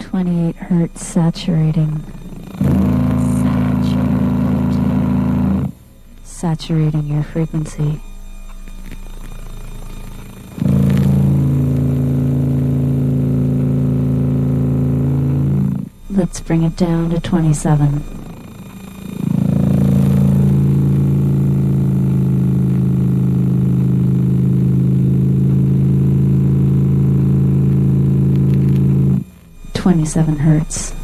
28 hertz saturating. Saturating your frequency. Let's bring it down to 27. .27 hertz.